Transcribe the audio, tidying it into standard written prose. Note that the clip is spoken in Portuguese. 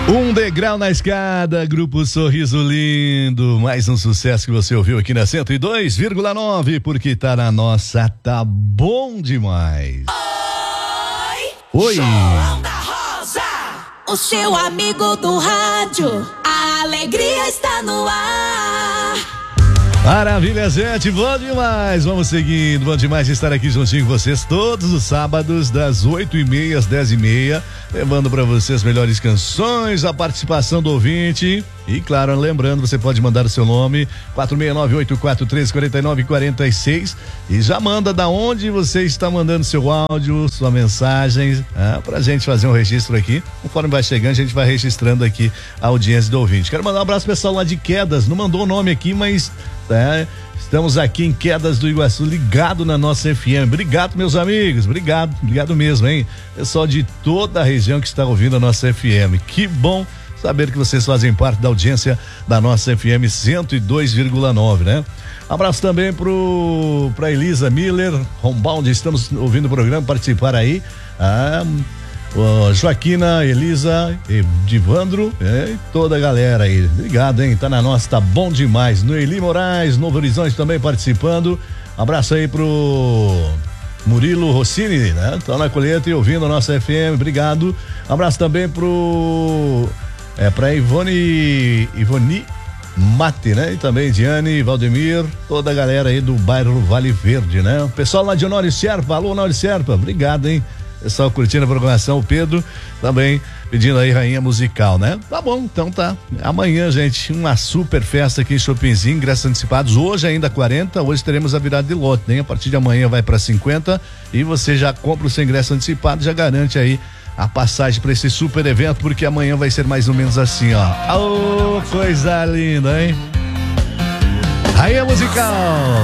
Um degrau na escada, Grupo Sorriso Lindo, mais um sucesso que você ouviu aqui na 102,9, porque tá na nossa, tá bom demais. Oi! João da Rosa, o seu amigo do rádio, a alegria está no ar. Maravilha, gente, bom demais, vamos seguindo, bom demais estar aqui juntinho com vocês todos os sábados das 8h30 às 10h30, levando para vocês melhores canções, a participação do ouvinte e claro, lembrando, você pode mandar o seu nome 469-8413-4946 e já manda da onde você está mandando seu áudio, sua mensagem, pra gente fazer um registro aqui, conforme vai chegando a gente vai registrando aqui a audiência do ouvinte. Quero mandar um abraço pessoal lá de Quedas, não mandou o nome aqui, mas estamos aqui em Quedas do Iguaçu, ligado na nossa FM. Obrigado, meus amigos, obrigado mesmo, hein? Pessoal de toda a região que está ouvindo a nossa FM. Que bom saber que vocês fazem parte da audiência da nossa FM 102,9, né? Abraço também pra Elisa Miller, Homebound, estamos ouvindo o programa, participar aí. Joaquina, Elisa, Divandro, e toda a galera aí. Obrigado, hein? Tá na nossa, tá bom demais. Noeli Moraes, Novo Horizonte também participando. Abraço aí pro Murilo Rossini, né? Tá na colheita e ouvindo a nossa FM, obrigado. Abraço também pra Ivone Mate, né? E também Diane, Valdemir, toda a galera aí do bairro Vale Verde, né? O pessoal lá de Honório Serpa, alô Honório Serpa, obrigado, hein? Pessoal curtindo a programação, o Pedro também pedindo aí rainha musical, né? Tá bom, então tá. Amanhã, gente, uma super festa aqui em Chopinzinho, ingressos antecipados, hoje ainda 40, hoje teremos a virada de lote, né? A partir de amanhã vai pra 50 e você já compra o seu ingresso antecipado, já garante aí a passagem para esse super evento, porque amanhã vai ser mais ou menos assim, ó. Coisa linda, hein? Rainha musical.